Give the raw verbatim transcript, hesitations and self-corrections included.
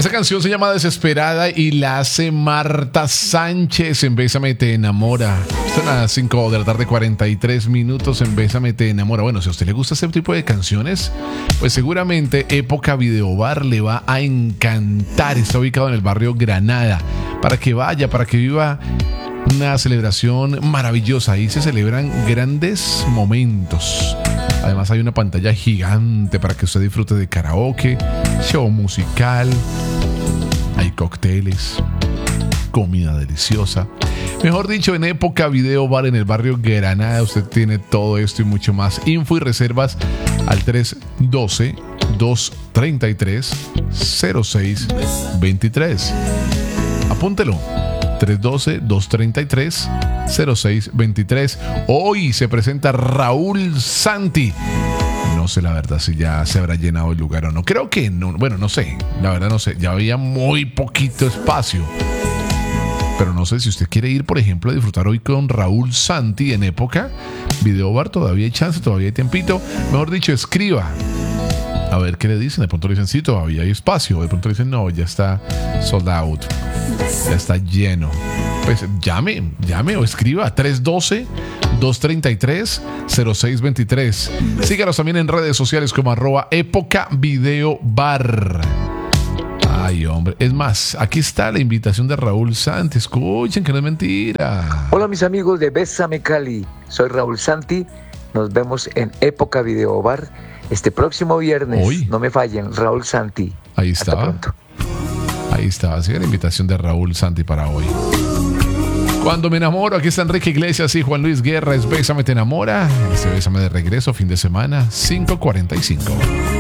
Esa canción se llama Desesperada y la hace Marta Sánchez en Bésame Te Enamora. Son las cinco de la tarde, cuarenta y tres minutos en Bésame Te Enamora. Bueno, si a usted le gusta ese tipo de canciones, pues seguramente Época Video Bar le va a encantar. Está ubicado en el barrio Granada. Para que vaya, para que viva una celebración maravillosa. Ahí se celebran grandes momentos. Además hay una pantalla gigante para que usted disfrute de karaoke, show musical, hay cócteles, comida deliciosa. Mejor dicho, en Época Video Bar en el barrio Granada usted tiene todo esto y mucho más. Info y reservas al tres uno dos, dos tres tres, cero seis dos tres. Apúntelo. tres uno dos, dos tres tres, cero seis dos tres. Hoy se presenta Raúl Santi. No sé la verdad si ya se habrá llenado el lugar o no. Creo que no. Bueno, no sé. La verdad no sé. Ya había muy poquito espacio. Pero no sé si usted quiere ir, por ejemplo, a disfrutar hoy con Raúl Santi en Época Video Bar. Todavía hay chance, todavía hay tiempito. Mejor dicho, escriba. A ver qué le dicen. De pronto le dicen, sí, todavía hay espacio. De pronto le dicen, no, ya está sold out. Ya está lleno. Pues llame, llame o escriba tres uno dos, dos tres tres, cero seis dos tres. Síganos también en redes sociales como arroba Época Video Bar. Ay, hombre. Es más, aquí está la invitación de Raúl Santi. Escuchen que no es mentira. Hola, mis amigos de Bésame Cali. Soy Raúl Santi. Nos vemos en Época Video Bar este próximo viernes. Hoy. No me fallen, Raúl Santi. Ahí está. Hasta pronto. Ahí está, así la invitación de Raúl Santi para hoy. Cuando me enamoro, aquí está Enrique Iglesias y Juan Luis Guerra. Es Bésame Te Enamora. Este Bésame de regreso, fin de semana, cinco cuarenta y cinco.